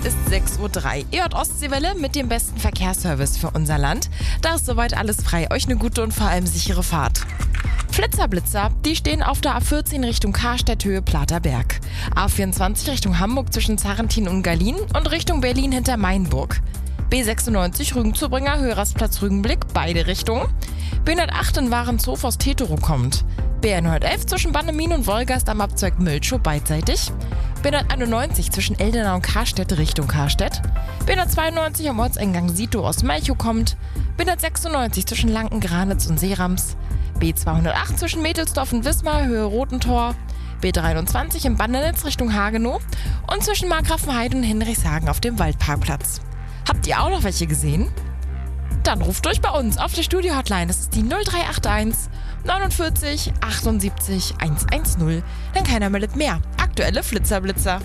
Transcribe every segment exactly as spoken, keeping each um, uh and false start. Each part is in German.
ist sechs Uhr drei. Ihr hört Ostseewelle mit dem besten Verkehrsservice für unser Land. Da ist soweit alles frei. Euch eine gute und vor allem sichere Fahrt. Flitzer-Blitzer, die stehen auf der A vierzehn Richtung Karstädt, Höhe Platerberg. A vierundzwanzig Richtung Hamburg zwischen Zarrentin und Gallien und Richtung Berlin hinter Mainburg. B sechsundneunzig Rügen-Zubringer, Höhe Rastplatz Rügenblick, beide Richtungen. B hundertacht in Warenshof aus Tetero kommt. B hundertelf zwischen Bannemin und Wolgast am Abzweig Milchow beidseitig. B hunderteinundneunzig zwischen Eldena und Karstädt Richtung Karstädt. B hundertzweiundneunzig am Ortseingang Sito aus Melchow kommt. B hundertsechsundneunzig zwischen Lanken-Granitz und Seerams. B zweihundertacht zwischen Mädelsdorf und Wismar, Höhe Rotentor. B dreiundzwanzig im Bandenetz Richtung Hagenow und zwischen Markgrafenheide und Hinrichshagen auf dem Waldparkplatz. Habt ihr auch noch welche gesehen? Dann ruft durch bei uns auf der Studio-Hotline. Das ist die null drei acht eins neunundvierzig achtundsiebzig hundertzehn. Denn keiner meldet mehr. Aktuelle Flitzer-Blitzer.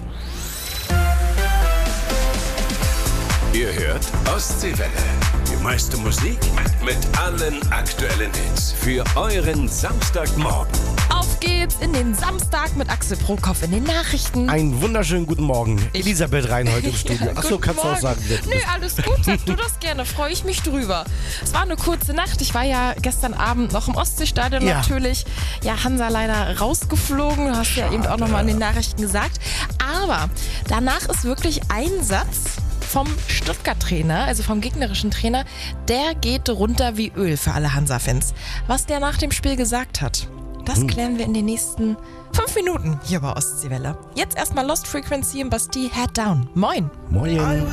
Ihr hört Ostseewelle. Die meiste Musik mit allen aktuellen Hits. Für euren Samstagmorgen. Auf geht's in den Samstag mit Axel Prokop in den Nachrichten. Einen wunderschönen guten Morgen. Elisabeth Rhein heute im Studio. Achso, Guten kannst du auch Morgen. sagen. Nö, alles gut, sag du das gerne, freue ich mich drüber. Es war eine kurze Nacht, ich war ja gestern Abend noch im Ostseestadion Ja. natürlich. Ja, Hansa leider rausgeflogen, du hast ja eben auch nochmal in den Nachrichten gesagt. Aber danach ist wirklich ein Satz vom Stuttgart-Trainer, also vom gegnerischen Trainer, der geht runter wie Öl für alle Hansa-Fans. Was der nach dem Spiel gesagt hat, das klären wir in den nächsten fünf Minuten hier bei Ostseewelle. Jetzt erstmal Lost Frequency im Bastille Head Down. Moin! Moin.